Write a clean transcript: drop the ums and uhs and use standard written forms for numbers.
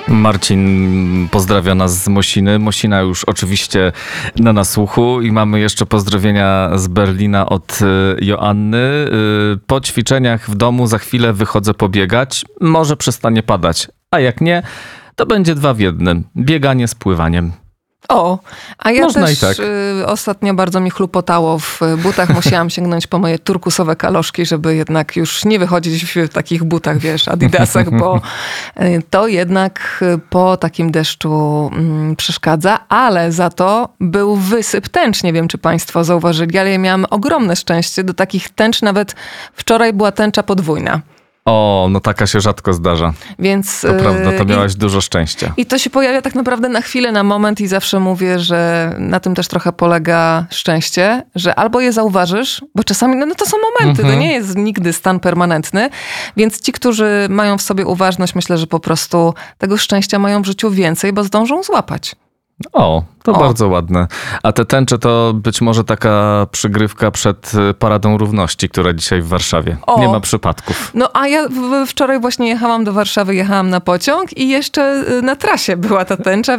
Marcin pozdrawia nas z Mosiny. Mosina już oczywiście na nasłuchu i mamy jeszcze pozdrowienia z Berlina od Joanny. Po ćwiczeniach w domu za chwilę wychodzę pobiegać. Może przestanie padać, a jak nie, to będzie 2 w 1. Bieganie z pływaniem. O, a ja Można też i tak. Ostatnio bardzo mi chlupotało w butach. Musiałam sięgnąć po moje turkusowe kaloszki, żeby jednak już nie wychodzić w takich butach, wiesz, adidasach, bo to jednak po takim deszczu przeszkadza, ale za to był wysyp tęcz. Nie wiem, czy państwo zauważyli, ale ja miałam ogromne szczęście do takich tęcz. Nawet wczoraj była tęcza podwójna. O, no taka się rzadko zdarza. Więc, To prawda, to miałaś dużo szczęścia. I to się pojawia tak naprawdę na chwilę, na moment i zawsze mówię, że na tym też trochę polega szczęście, że albo je zauważysz, bo czasami no to są momenty, to nie jest nigdy stan permanentny, więc ci, którzy mają w sobie uważność, myślę, że po prostu tego szczęścia mają w życiu więcej, bo zdążą złapać. O, to bardzo ładne. A te tęcze to być może taka przygrywka przed Paradą Równości, która dzisiaj w Warszawie. Nie ma przypadków. No a ja wczoraj właśnie jechałam do Warszawy, jechałam na pociąg i jeszcze na trasie była ta tęcza,